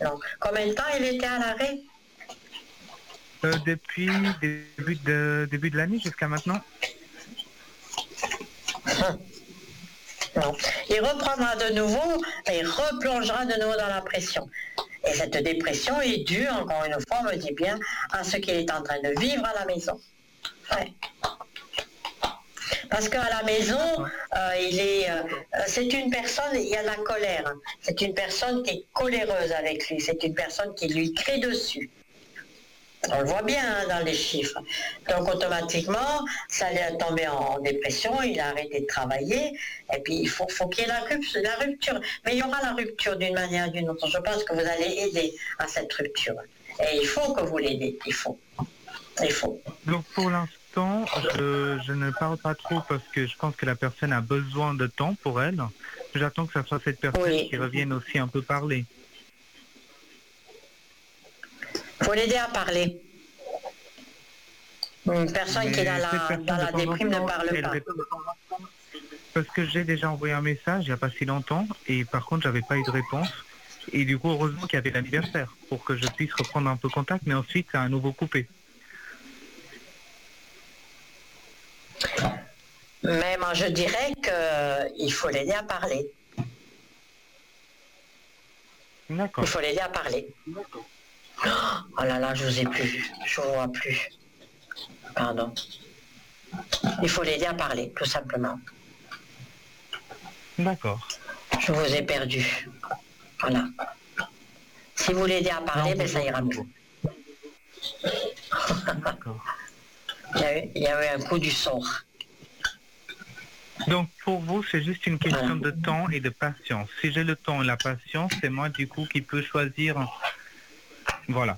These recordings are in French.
Non. Combien de temps il était à l'arrêt? Depuis début de l'année jusqu'à maintenant. Non. Il reprendra de nouveau et replongera de nouveau dans la pression. Et cette dépression est due, encore une fois, on me dit bien, à ce qu'il est en train de vivre à la maison. Ouais. Parce qu'à la maison, c'est une personne, il y a de la colère. C'est une personne qui est coléreuse avec lui. C'est une personne qui lui crie dessus. On le voit bien dans les chiffres. Donc automatiquement, ça lui est tombé en dépression, il a arrêté de travailler, et puis il faut qu'il y ait la rupture. Mais il y aura la rupture d'une manière ou d'une autre. Je pense que vous allez aider à cette rupture. Et il faut que vous l'aidez, il faut. Donc pour l'instant, je ne parle pas trop parce que je pense que la personne a besoin de temps pour elle. J'attends que ce soit cette personne qui revienne aussi un peu parler. Il faut l'aider à parler. Une personne qui est dans la déprime ne parle pas. Parce que j'ai déjà envoyé un message il n'y a pas si longtemps et par contre j'avais pas eu de réponse. Et du coup heureusement qu'il y avait l'anniversaire pour que je puisse reprendre un peu contact, mais ensuite ça a à nouveau coupé. Mais moi je dirais qu'il faut l'aider à parler. D'accord. Il faut l'aider à parler. Oh là là, je vous ai plus, je vous vois plus. Pardon. Il faut l'aider à parler, tout simplement. D'accord. Je vous ai perdu. Voilà. Si vous l'aidez à parler, ben ça ira mieux. D'accord. Il y a eu un coup du sort. Donc pour vous, c'est juste une question de temps et de patience. Si j'ai le temps et la patience, c'est moi du coup qui peux choisir. Voilà.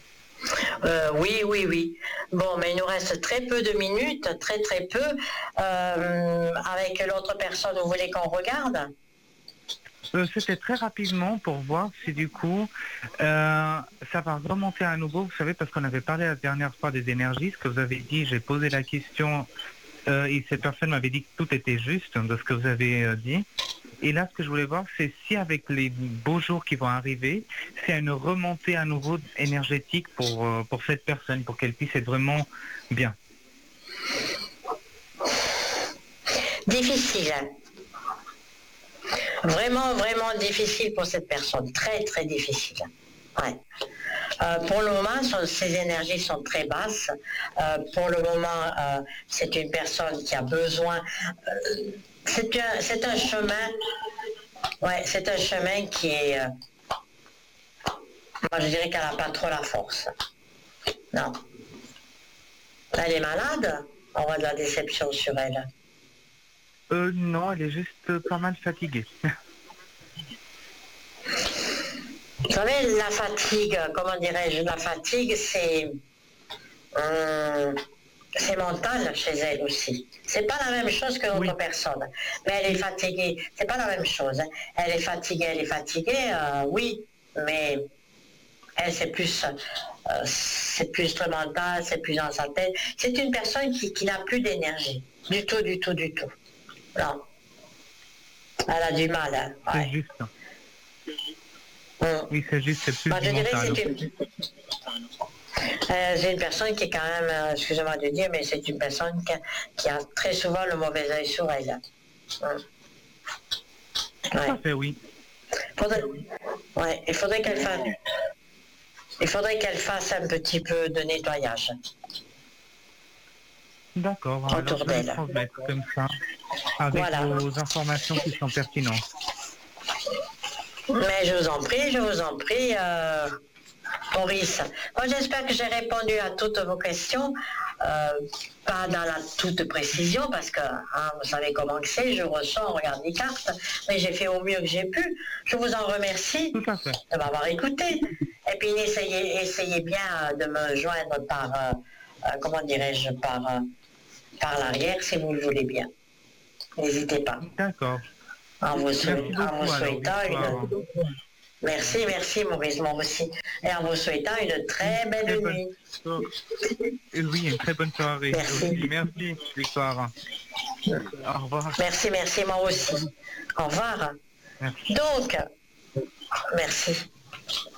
Oui. Bon, mais il nous reste très peu de minutes, très peu. Avec l'autre personne, vous voulez qu'on regarde? C'était très rapidement pour voir si du coup ça va remonter à nouveau. Vous savez, parce qu'on avait parlé la dernière fois des énergies, ce que vous avez dit, j'ai posé la question et cette personne m'avait dit que tout était juste de ce que vous avez dit. Et là, ce que je voulais voir, c'est si avec les beaux jours qui vont arriver, c'est une remontée à nouveau énergétique pour cette personne, pour qu'elle puisse être vraiment bien. Difficile. Vraiment difficile pour cette personne. Très difficile. Ouais. Pour le moment, ses énergies sont très basses. Pour le moment, c'est une personne qui a besoin. C'est un chemin. Ouais, c'est un chemin qui est. Moi, je dirais qu'elle n'a pas trop la force. Non. Elle est malade. On voit de la déception sur elle. Non, elle est juste pas mal fatiguée. Vous savez, la fatigue, comment dirais-je, la fatigue, c'est mental chez elle aussi. C'est pas la même chose que l'autre personne. Mais elle est fatiguée. C'est pas la même chose. Hein. Elle est fatiguée, oui, mais elle, c'est plus mental, c'est plus dans sa tête. C'est une personne qui n'a plus d'énergie. Du tout. Non. Elle a du mal. Hein. Ouais. C'est juste. Oui, c'est juste, c'est plus Moi, je du dirais mental. C'est une personne qui est quand même, excusez-moi de dire, mais c'est une personne qui a très souvent le mauvais œil sur elle. Tout à fait, oui. Il faudrait qu'elle fasse un petit peu de nettoyage. D'accord, alors je vais le transmettre comme ça, avec vos informations qui sont pertinentes. Mais je vous en prie, Maurice. Moi, j'espère que j'ai répondu à toutes vos questions, pas dans la toute précision, parce que vous savez comment que c'est, je ressens, on regarde les cartes, mais j'ai fait au mieux que j'ai pu. Je vous en remercie de m'avoir écouté. Et puis, essayez bien de me joindre par, comment dirais-je, par l'arrière, si vous le voulez bien. N'hésitez pas. D'accord. En vous souhaitant une... Merci Maurice, moi aussi. Et en vous souhaitant une très belle nuit. Oui, une très bonne soirée. Merci, Victoire. Au revoir. Merci, moi aussi. Au revoir. Merci. Donc, merci.